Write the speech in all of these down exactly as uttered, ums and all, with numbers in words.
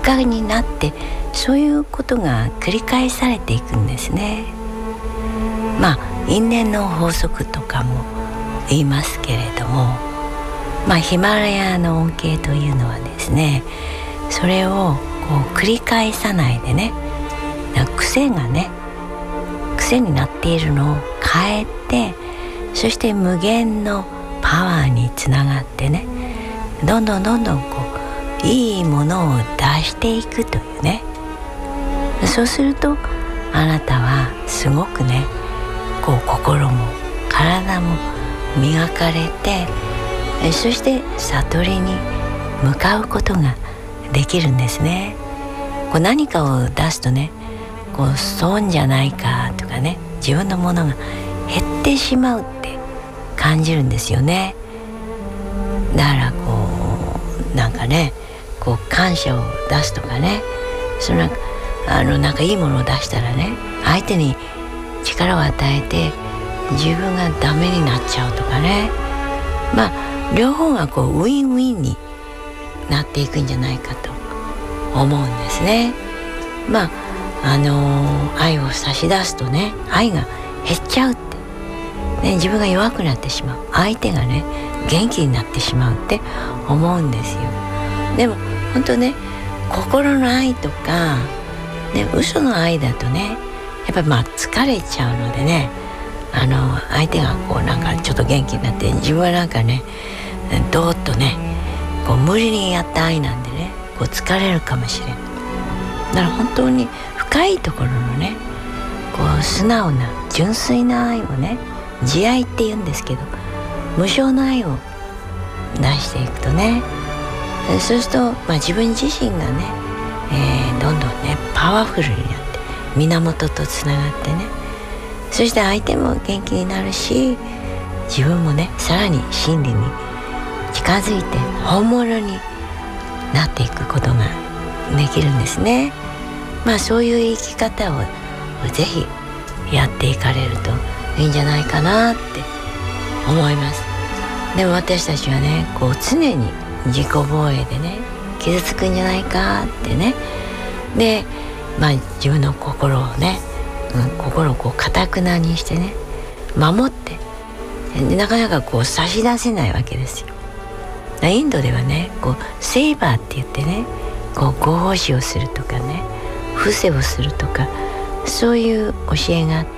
深になって、そういうことが繰り返されていくんですね。まあ因縁の法則とかも言いますけれども、まあヒマラヤの恩恵というのはですね、それをこう繰り返さないでね、癖がね癖になっているのを変えて、そして無限のパワーにつながってね、どんどんどんどんこういいものを出していくというね。そうするとあなたはすごくね、こう心も体も磨かれて、そして悟りに向かうことができるんですね。こう何かを出すとね、こう損じゃないかとかね、自分のものが減ってしまうって感じるんですよね。だからこうなんかね、こう感謝を出すとかね、そのなんかあのなんかいいものを出したらね、相手に力を与えて自分がダメになっちゃうとかね、まあ両方がこうウィンウィンになっていくんじゃないかと思うんですね。まああのー、愛を差し出すとね、愛が減っちゃうって、ね、自分が弱くなってしまう、相手がね元気になってしまうって思うんですよ。でも本当ね、心の愛とか、ね、嘘の愛だとね、やっぱりまあ疲れちゃうのでね、あの相手がこうなんかちょっと元気になって、自分はなんかねどーっとねこう無理にやった愛なんでね、こう疲れるかもしれない。だから本当に深いところのね、こう素直な純粋な愛をね、慈愛って言うんですけど、無償の愛を出していくとね、そうすると、まあ、自分自身がね、えー、どんどんねパワフルになって源とつながってね、そして相手も元気になるし、自分もねさらに真理に近づいて本物になっていくことができるんですね。まあそういう生き方をぜひやっていかれるといいんじゃないかなって思います。でも私たちはね、こう常に自己防衛でね傷つくんじゃないかってね、でまあ自分の心をね、うん、心をこう堅くなにしてね守って、でなかなかこう差し出せないわけですよ。インドではね、こうセイバーって言ってね、こうご奉仕をするとかね、伏せをするとか、そういう教えがあって、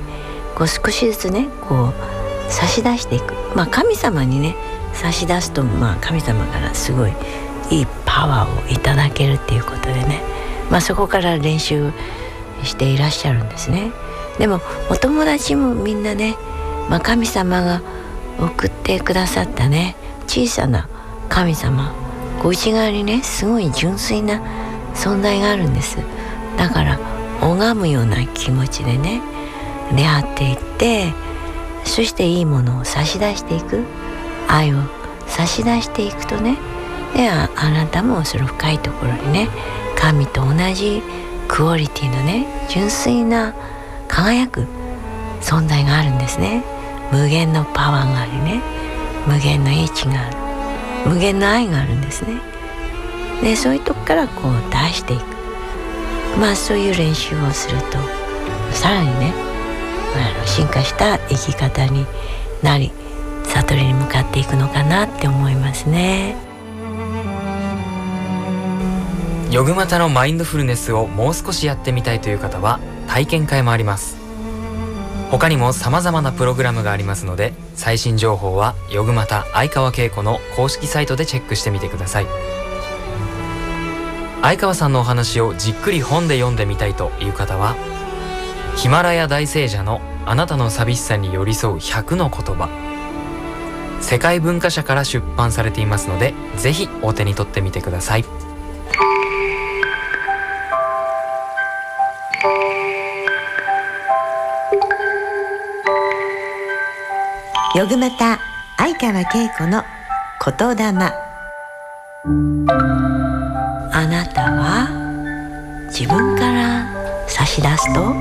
こう少しずつねこう差し出していく。まあ神様にね差し出すと、まあ神様からすごいいいパワーをいただけるっていうことでね、まあそこから練習していらっしゃるんですね。でもお友達もみんなね、まあ、神様が送ってくださったね小さな神様、こう内側にねすごい純粋な存在があるんです。だから拝むような気持ちでね出会っていって、そしていいものを差し出していく、愛を差し出していくとね、ではあなたもその深いところにね、神と同じクオリティのね純粋な輝く存在があるんですね。無限のパワーがありね、無限の英知がある、無限の愛があるんですね。でそういうとこからこう出していく、まあそういう練習をするとさらにね、あの進化した生き方になり、悟りに向かっていくのかなって思いますね。 ヨグマタのマインドフルネスをもう少しやってみたいという方は体験会もあります。他にも様々なプログラムがありますので、最新情報はヨグマタ相川恵子の公式サイトでチェックしてみてください。相川さんのお話をじっくり本で読んでみたいという方は、ヒマラヤ大聖者のあなたの寂しさに寄り添うひゃくの言葉、世界文化社から出版されていますので、ぜひお手に取ってみてください。 ヨグマタ相川恵子の言霊。 あなたは自分から差し出すと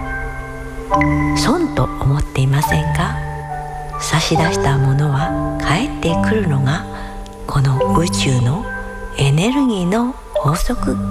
損と思っていませんか？差し出したものは返ってくるのがこの宇宙のエネルギーの法則